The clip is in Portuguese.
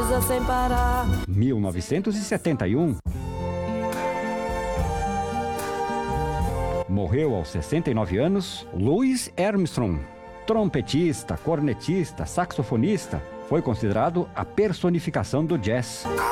rosa sem parar. 1971. Morreu aos 69 anos Louis Armstrong. Trompetista, cornetista, saxofonista, foi considerado a personificação do jazz.